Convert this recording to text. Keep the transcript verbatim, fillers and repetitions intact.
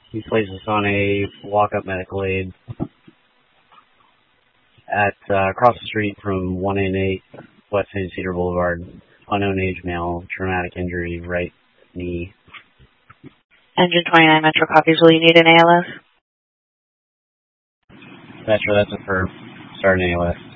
He placed us on a walk-up medical aid at uh, across the street from one eight eight West Saint Cedar Boulevard. Unknown age male, traumatic injury, right knee. Engine twenty-nine Metro copies. Will you need an A L S? Metro, that's a firm. Start an A L S.